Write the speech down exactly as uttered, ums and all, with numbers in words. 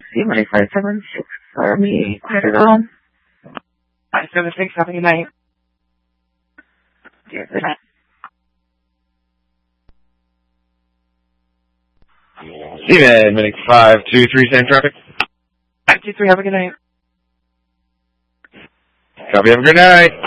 C money five seven six Army Credit on five seven six. Have a good night. Yeah, good night. C-Man, Minix five two three, same traffic. five two three, have a good night. Copy, have a good night.